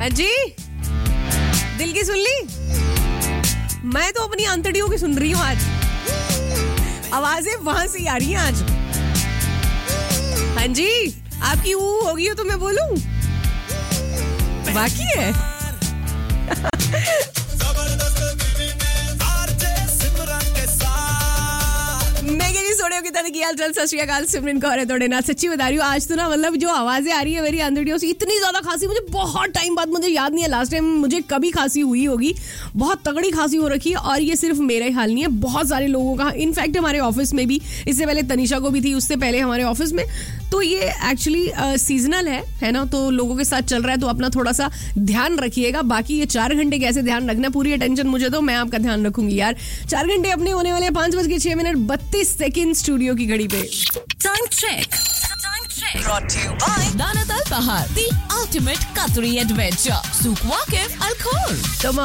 हाँ जी, दिल की सुन ली? मैं तो अपनी आंतड़ियों की सुन रही हूँ आज. आवाजें वहां से आ रही हैं आज. हाँ जी, आपकी ऊ होगी तो मैं बोलूं? बाकी है. सिमरन कौर है थोड़े ना. सच्ची बता रही हूँ, आज तो ना मतलब जो आवाजें आ रही है मेरी आंतड़ियों से, इतनी ज्यादा खांसी. मुझे बहुत टाइम बाद, मुझे याद नहीं है लास्ट टाइम मुझे कभी खांसी हुई होगी. बहुत तगड़ी खांसी हो रखी है. और ये सिर्फ मेरा ही हाल नहीं है, बहुत सारे लोगों का. इनफैक्ट हमारे ऑफिस में भी, इससे पहले तनिषा को भी थी, उससे पहले हमारे ऑफिस में. तो ये एक्चुअली सीजनल है ना. तो लोगों के साथ चल रहा है, तो अपना थोड़ा सा ध्यान रखिएगा. बाकी ये 4 घंटे कैसे ध्यान रखना, पूरी अटेंशन मुझे दो, मैं आपका ध्यान रखूंगी यार. 4 घंटे अपने होने वाले 5:06 स्टूडियो की घड़ी पे. Time check. Brought to you by Danatal Bahar, the ultimate Qatari adventure. Souq Waqif Al Khor.